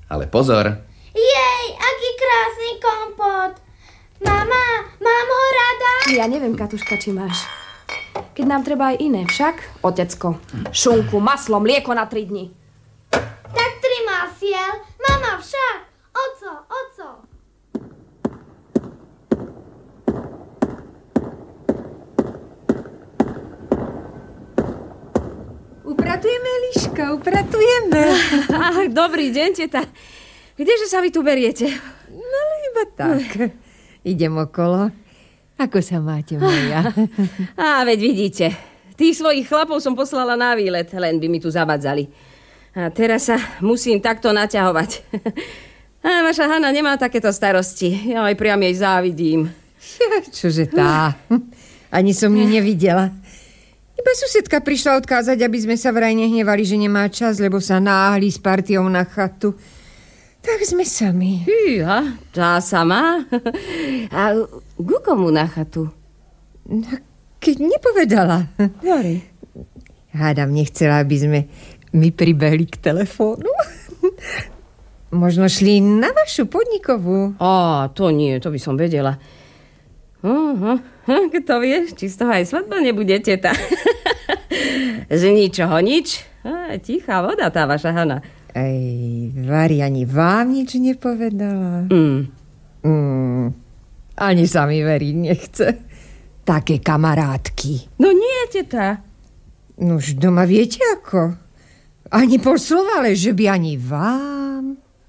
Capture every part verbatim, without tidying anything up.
Ale pozor. Jej, aký krásny kompot. Mama, mám ho rada? Ja neviem, Katuška, či máš. Keď nám treba aj iné, však? Otecko, šunku, maslo, mlieko na tri dni. Tak tri masiel. Mama však. Oco, oco. Upratujeme, Eliška, upratujeme. Ach, dobrý deň, teta. Kdeže sa vy tu beriete? No, iba tak. Idem okolo. Ako sa máte, moja? Á, veď vidíte. Tých svojich chlapov som poslala na výlet, len by mi tu zabadzali. A teraz sa musím takto naťahovať. A vaša Hana nemá takéto starosti. Ja aj priam jej závidím. Čože tá? Ani som ju nevidela. Iba susedka prišla odkázať, aby sme sa vraj nehnevali, že nemá čas, lebo sa náhli s partiou na chatu. Tak sme sami. Hýha, tá sama? A ku komu na chatu? Keď nepovedala. Dobre. Hádam, nechcela, aby sme my pribehli k telefónu. Možno šli na vašu podnikovú. Á, to nie, to by som vedela. Uh-huh. Kto vie, či z toho aj svadba nebude, teta. Z ničoho nič. Á, tichá voda tá vaša Hana. Ej, Vari ani vám nič nepovedala. Mm. Mm, ani sa mi veriť nechce. Také kamarátky. No nie, teta. Nož doma viete ako? Ani pol slova, ale že by ani vám.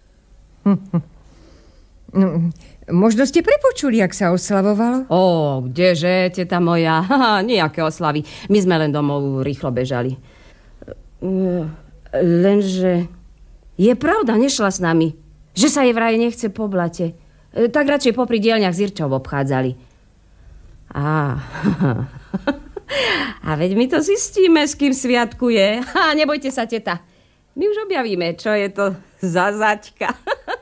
No, možno ste prepočuli, jak sa oslavovalo? Ó, kdeže, teta moja? Haha, nejaké oslavy. My sme len domov rýchlo bežali. Lenže je pravda, nešla s nami. Že sa jej vraj nechce po blate. Tak radšej popri dielňach s Irčou obchádzali. Á, a veď my to zistíme, s kým sviatkuje. Ha, nebojte sa, teta. My už objavíme, čo je to za zaťka.